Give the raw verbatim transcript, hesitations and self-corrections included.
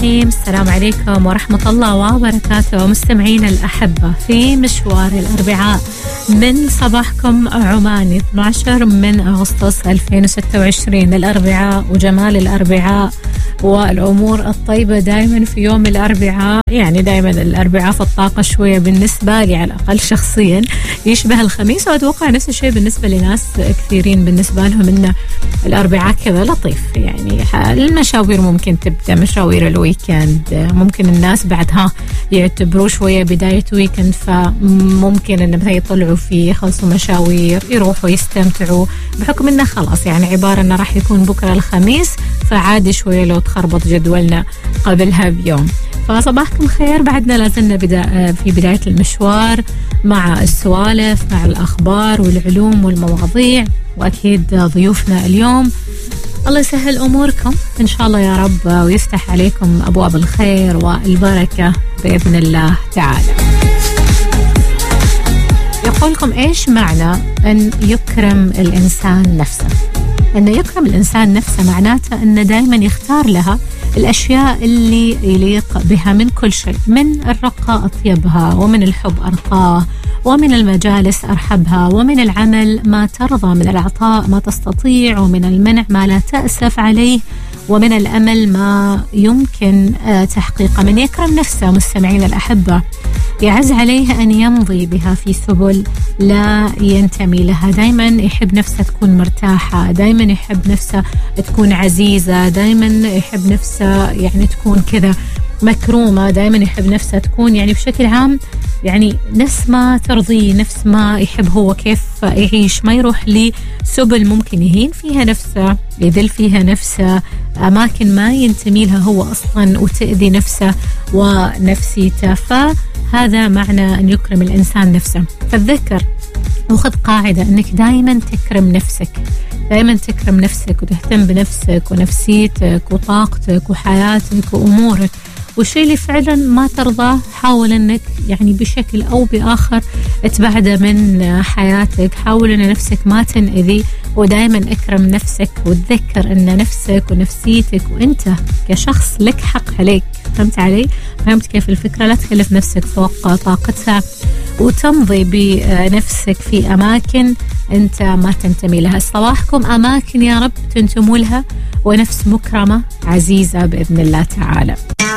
الرحيم. السلام عليكم ورحمة الله وبركاته مستمعين الأحبة في مشوار الأربعاء من صباحكم عماني اثني عشر من أغسطس ألفين وستة وعشرين. الأربعاء وجمال الأربعاء والأمور الطيبة دائما في يوم الأربعاء، يعني دائما الأربعاء في الطاقة شوية بالنسبة لي على الأقل شخصيا يشبه الخميس، وأتوقع نفس الشيء بالنسبة لناس كثيرين بالنسبة لهم إن الأربعاء كذا لطيف. يعني المشاوير ممكن تبدأ مشاوير الويكند، ممكن الناس بعدها يعتبروا شوية بداية ويكند، فممكن إن مثلا يطلعوا فيه يخلصوا مشاوير يروحوا يستمتعوا، بحكم إنه خلاص يعني عبارة إنه راح يكون بكرة الخميس، فعادي شوية لو تخربط جدولنا قبلها بيوم. فصباحكم خير، بعدنا لازلنا بدا في بداية المشوار مع السوالف، مع الأخبار والعلوم والمواضيع، وأكيد ضيوفنا اليوم الله يسهل أموركم إن شاء الله يا رب، ويفتح عليكم أبواب الخير والبركة بإذن الله تعالى. يقولكم إيش معنى أن يكرم الإنسان نفسه؟ أن يكرم الإنسان نفسه معناته أنه دائما يختار لها الأشياء اللي يليق بها من كل شيء، من الرقة أطيبها، ومن الحب أرقاه، ومن المجالس أرحبها، ومن العمل ما ترضى، من العطاء ما تستطيع، ومن المنع ما لا تأسف عليه، ومن الأمل ما يمكن تحقيقه. من يكرم نفسه مستمعين الأحبة يعز عليه أن يمضي بها في سبل لا ينتمي لها. دايما يحب نفسه تكون مرتاحة، دايما يحب نفسه تكون عزيزة، دايما يحب نفسه يعني تكون كذا مكرومة، دايما يحب نفسه تكون يعني بشكل عام يعني نفس ما ترضيه، نفس ما يحب هو كيف يعيش، ما يروح لسبل ممكن يهين فيها نفسه، يذل فيها نفسه، أماكن ما ينتمي لها هو أصلا، وتأذي نفسه ونفسيته. فهذا معنى أن يكرم الإنسان نفسه. فالذكر وخذ قاعدة أنك دائما تكرم نفسك، دائما تكرم نفسك وتهتم بنفسك ونفسيتك وطاقتك وحياتك وأمورك، والشيء اللي فعلا ما ترضاه حاول أنك يعني بشكل أو بآخر تبعده من حياتك. حاول أن نفسك ما تنأذي، ودائما اكرم نفسك، وتذكر أن نفسك ونفسيتك وأنت كشخص لك حق عليك. فهمت علي؟ فهمت كيف الفكرة؟ لا تكلف نفسك فوق طاقتها، وتمضي بنفسك في أماكن أنت ما تنتمي لها. صباحكم أماكن يا رب تنتموا لها، ونفس مكرمة عزيزة بإذن الله تعالى.